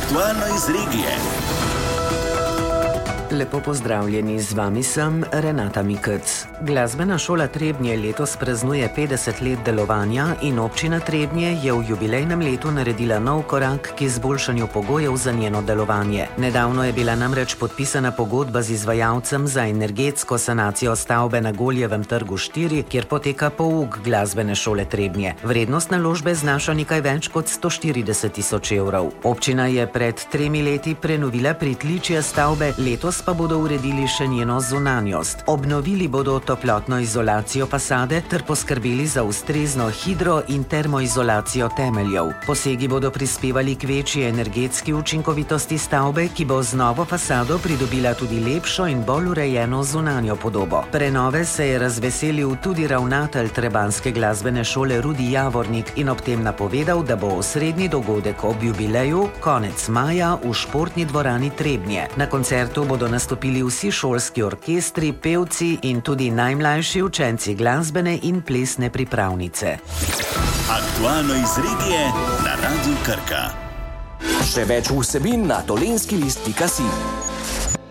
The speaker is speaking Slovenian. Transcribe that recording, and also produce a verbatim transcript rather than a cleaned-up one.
Aktualno iz regije. Lepo pozdravljeni, z vami sem Renata Mikec. Glasbena šola Trebnje letos praznuje petdeset let delovanja in občina Trebnje je v jubilejnem letu naredila nov korak k izboljšanju pogojev za njeno delovanje. Nedavno je bila namreč podpisana pogodba z izvajalcem za energetsko sanacijo stavbe na Goljevem trgu štiri, kjer poteka pouk glasbene šole Trebnje. Vrednost naložbe znaša nekaj več kot sto štirideset tisoč evrov. Občina je pred tremi leti prenovila pritličje stavbe, letos pa bodo uredili še njeno zunanjost. Obnovili bodo toplotno izolacijo fasade ter poskrbeli za ustrezno hidro- in termoizolacijo temeljev. Posegi bodo prispevali k večji energetski učinkovitosti stavbe, ki bo z novo fasado pridobila tudi lepšo in bolj urejeno zunanjo podobo. Prenove se je razveselil tudi ravnatelj trebanjske glasbene šole Rudi Javornik in ob tem napovedal, da bo osrednji dogodek ob jubileju konec maja v športni dvorani Trebnje. Na koncertu bodo nastopili vsi šolski orkestri, pevci in tudi najmlajši učenci glasbene in plesne pripravnice. Aktualno iz regije na Radiu Krka. Še več vsebin na dolenjski list pika si.